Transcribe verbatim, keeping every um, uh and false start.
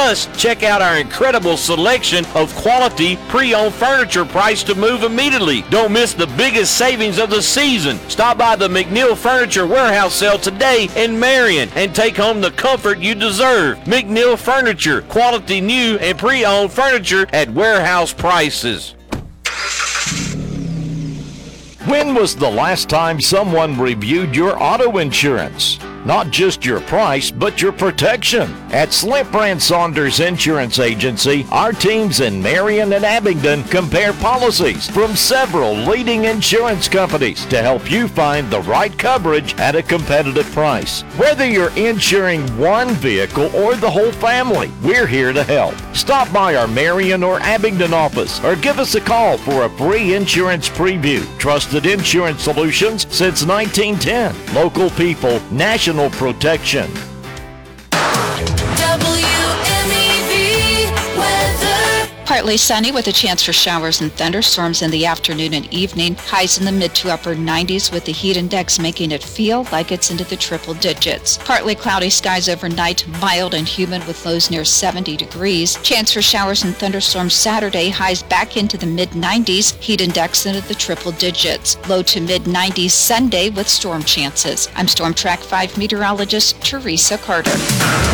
Plus, check out our incredible selection of quality pre-owned furniture priced to move immediately. Don't miss the biggest savings of the season. Stop by the McNeil Furniture Warehouse sale today in Marion and take home the comfort you deserve. McNeil Furniture, quality new and pre-owned furniture at warehouse prices. When was the last time someone reviewed your auto insurance? Not just your price, but your protection. At Slip Brand Saunders Insurance Agency, our teams in Marion and Abingdon compare policies from several leading insurance companies to help you find the right coverage at a competitive price. Whether you're insuring one vehicle or the whole family, we're here to help. Stop by our Marion or Abingdon office or give us a call for a free insurance preview. Trusted Insurance Solutions since nineteen ten. Local people, national protection. W M E V weather. Partly sunny with a chance for showers and thunderstorms in the afternoon and evening. Highs in the mid to upper nineties with the heat index making it feel like it's into the triple digits. Partly cloudy skies overnight, mild and humid with lows near seventy degrees. Chance for showers and thunderstorms Saturday, highs back into the mid nineties, heat index into the triple digits. Low to mid nineties Sunday with storm chances. I'm Storm Track five meteorologist Teresa Carter.